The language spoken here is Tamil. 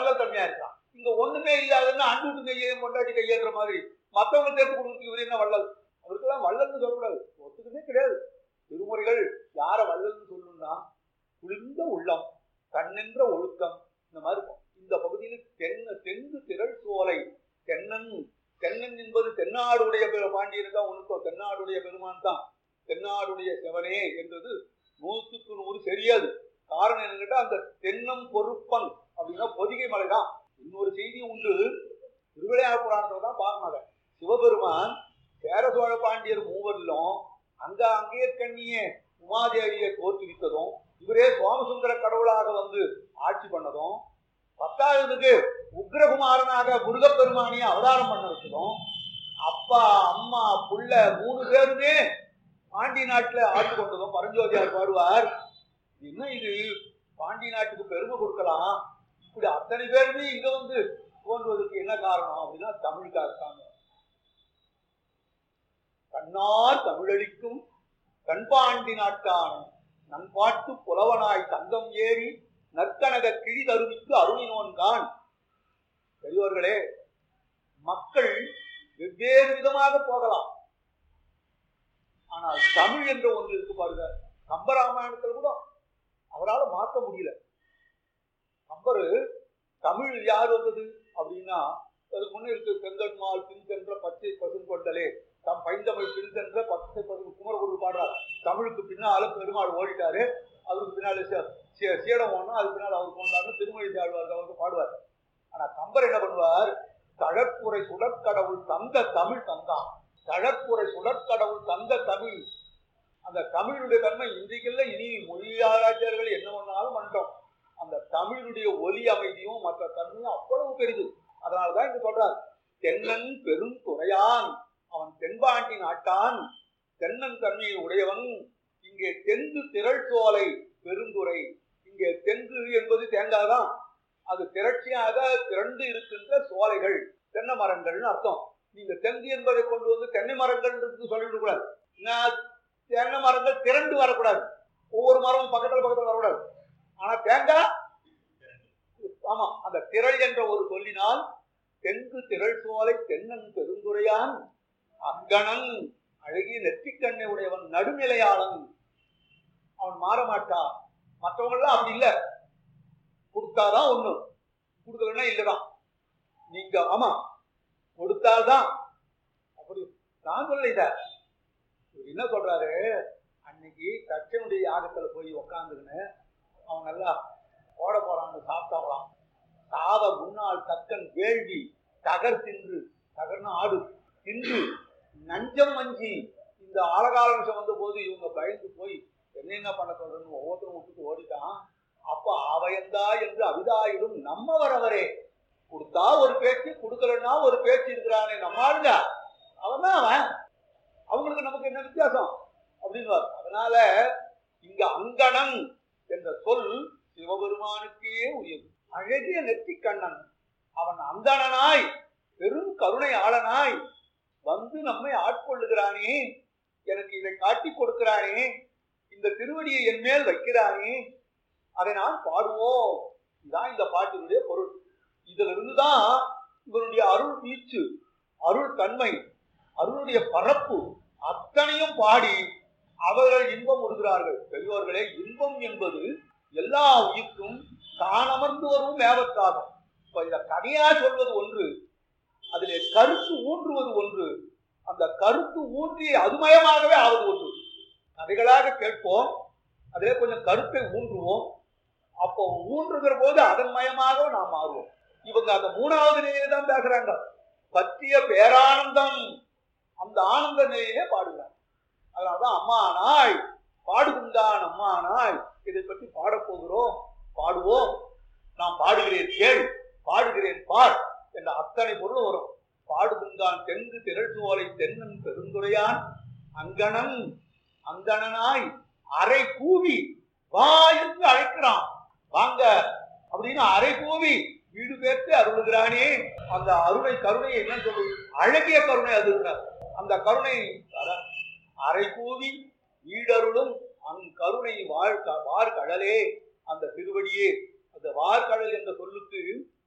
வள்ளல் தன்மையா இருக்கான். இங்க ஒண்ணுமே இல்லாதுன்னா அண்டு விட்டு கையை கொண்டாட்டி கையேற்ற மாதிரி மத்தவங்க தேர்த்து கொடுக்குறதுக்கு இவர் என்ன வள்ளல்? அவருக்கெல்லாம் வள்ளல்னு சொல்லக்கூடாது, ஒத்துக்கவே கிடையாது. திருமுறைகள் யார வள்ளல்னு சொல்லணும்னா குளிர்ந்த உள்ளம், கண்ணென்ற ஒழுக்கம், இந்த மாதிரி இருக்கும். இந்த பகுதியில் தெங்கு திரள் சோலை, தென்னன் என்பது தென்னாடுடைய பாண்டியன் தான் ஒழுக்கம், தென்னாடுடைய பெருமான் தான், தென்னாடுடைய செவனே என்றது 100க்கு 100 சரியாது. காரணம் என்ன கேட்டா அந்த தென்னம் பொறுப்பன் அப்படின்னா பொதிகை மலை தான். இன்னொரு செய்தி உண்டு, திருவிளையாட புராணத்தை தான் பார்க்கணும். சிவபெருமான் சேர சோழ பாண்டியர் மூவரிலும் அங்கேயே கண்ணியே உமாதேவியை தோற்றுவித்ததும், இவரே சோமசுந்தர கடவுளாக வந்து ஆட்சி பண்ணதும், 10ஆவதுக்கு உக்ரகுமாரனாக முருகப்பெருமானிய அவதாரம் பண்ண வச்சதும், அப்பா அம்மா புள்ள 3 பேருமே பாண்டி நாட்டுல ஆட்சி கொண்டதும் பரஞ்சோதியார் பாடுவார், என்ன இது பாண்டி நாட்டுக்கு பெருமை கொடுக்கலாம், இப்படி அத்தனை பேருமே இங்க வந்து தோன்றுவதற்கு என்ன காரணம் அப்படின்னா தமிழுக்காகத்தான். கண்ணார் தமிழளிக்கும் கண்பாண்டி நாட்டான நண்பாட்டு புலவனாய் தங்கம் ஏறி நற்கனக கிழி தருவிக்கு அருளினோன்கான். பெரியோர்களே, மக்கள் வெவ்வேறு விதமாக போகலாம், ஆனால் தமிழ் என்ற ஒன்று இருக்கு பாருங்க. கம்பராமாயணத்தில் கூட அவரால் மாற்ற முடியல. கம்பரு தமிழ் யார் வந்தது அப்படின்னா, அதுக்கு முன்னே இருக்கு செங்கன்மால் பின் சென்ற பச்சை பசும் கொண்டலே தம் பைந்தமிழ் பின் சென்ற பச்சை பசும் குமரகுரு பாடுறார். தமிழுக்கு பின்னால பெருமாள் ஓடிட்டாரு, அவருக்கு பின்னால சீடம் ஓடனா அதுக்கு பின்னால் அவருக்கு ஓடாருன்னு திருமொழி ஆழ்வார் அவருக்கு பாடுவார். ஆனா கம்பர் என்ன பண்ணுவார், தழற்புரை சுடற்கடவுள் தந்த தமிழ் தந்தான். தழற்புரை சுடற்கடவுள் தந்த தமிழ், அந்த தமிழுடைய தன்மை இன்றைக்குள்ள இனி மொழியாராய்ச்சியர்கள் என்ன பண்ணாலும் பண்ணிட்டோம். அந்த தமிழுடைய ஒலி அமைதியும் மற்ற தன்மையும் அவ்வளவு பெரிது. அதனாலதான் இங்க சொல்றார், தென்னன் பெருந்துறையான் அவன் தென்பாண்டி நாட்டான், தென்னன் தன்மையை உடையவன். இங்கே தெங்கு திரள் சோலை பெருந்துறை, இங்கே தெங்கு என்பது தேங்காய் தான், அது திரட்சியாக திரண்டு இருக்கின்ற சோலைகள் தென்னை மரங்கள்னு அர்த்தம். நீங்க தெங்கு என்பதை கொண்டு வந்து தென்னை மரங்கள் சொல்லிவிட கூடாது. தென்னை மரங்கள் திரண்டு வரக்கூடாது, ஒவ்வொரு மரமும் பக்கத்துல வரக்கூடாது. ஆனா தேங்காய், ஆமா, அந்த திரள் என்ற ஒரு சொல்லினால் தெங்கு திரள் சோலை தென்னன் பெருந்துறையான் அங்கணன் அழகிய நெற்றிக்கண்ணை உடையவன் நடுநிலையாளன், அவன் மாறமாட்டான். மற்றவங்கெல்லாம் அப்படி இல்லை, கொடுத்தாதான் ஒண்ணு, கொடுக்கலன்னா இல்லதான். நீங்க ஆமா கொடுத்தால்தான் அப்படி. நான் சொல்ல இத என்ன சொல்றாரு, அன்னைக்கு தச்சனுடைய யாகத்துல போய் உக்காந்துக்கின்னு அவன் நல்லா ஓட போறான்னு சாப்பிட்டாங்களாம். சாவ முன்னாள் தக்கன் வேள்வி தகர் தின்று, தகர்னா ஆடு தின்று நஞ்சம் மஞ்சி, இந்த ஆழகால விஷயம் வந்த போது இவங்க பயந்து போய் என்ன பண்ண சொல்றன்னு ஒவ்வொருத்தரும் விட்டுட்டு ஓடிட்டான். அப்ப அவையந்தா என்று அவிதாயிடும் நம்ம வரவரே, கொடுத்தா ஒரு பேச்சு, கொடுக்கலன்னா ஒரு பேச்சு இருக்கிறானே நம்ம ஆளுங்க, அவன் தான் அவன், அவங்களுக்கு நமக்கு என்ன வித்தியாசம் அப்படின்னு. அதனால இங்க அங்கணன் என்ற சொல் சிவபெருமானுக்கே உரியது. அழகிய நெற்றி கண்ணன் அவன் அந்தணனாய் பெரும் கருணை ஆளனாய் வந்து நம்மை ஆட்கொள்ளுகிறானே, எனக்கு இதை காட்டி கொடுக்கிறானே, இந்த திருவடியை என் மேல் வைக்கிறானே, அதை நான் பாடுவோம். இதுதான் இந்த பாட்டினுடைய பொருள். இதுல இருந்துதான் இவருடைய அருள் வீச்சு, அருள் தன்மை, அருளுடைய பரப்பு அத்தனையும் பாடி அவர்கள் இன்பம் உறுகிறார்கள். பெரியோர்களே, இன்பம் என்பது எல்லா உயிர்க்கும் தான் அமர்ந்து வரும் மேவத்தாகும். இப்ப இத கதையா சொல்வது ஒன்று, அதிலே கருத்து ஊன்றுவது ஒன்று, அந்த கருத்து ஊன்றி அதுமயமாகவே ஆவது ஒன்று. கதைகளாக கேட்போம், அதிலே கொஞ்சம் கருத்தை ஊன்றுவோம், அப்போ ஊன்றுகிற போது அதன் மயமாக நாம் மாறுவோம். இவங்க அந்த 3வது நிலையில தான் பேசுறாங்க, பற்றிய பேரானந்தம், அந்த ஆனந்த நிலையிலே பாடுகிறார். அதனாலதான் அம்மானாய் பாடுகின்றான் அம்மானாய், இதை பற்றி பாடப்போகிறோம், பாடுவோம். நாம் பாடுகிறேன் கேள், பாடுகிறேன் பார் என்ற அத்தனை பொருள் வரும். பாடுகின்றான் தெங்கு திரள் சோலை தென்னன் பெருந்துறையான் அங்கணன் அங்கணனாய் அரை கூவி வா என்று அழைக்கிறான். வாங்க அப்படின்னு அரை கூவி வீடு பேர்த்து அருளுகிறானே, அந்த அருளை கருணையை என்ன சொல்றது, அழகிய கருணை அது. அந்த கருணை அரை கூவி வீடருளும் அங்கருணை வார்கடலே, அந்த திருவடியே. அந்த வார்கடல் என்ற சொல்லுக்கு